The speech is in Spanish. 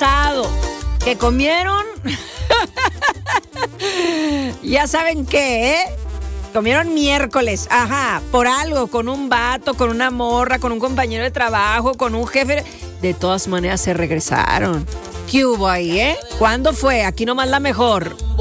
pasado, que comieron, ya saben qué, ¿eh? Comieron miércoles, por algo, con un vato, con una morra, con un compañero de trabajo, con un jefe. De todas maneras se regresaron. ¿Qué hubo ahí, eh? ¿Cuándo fue? Aquí nomás la mejor.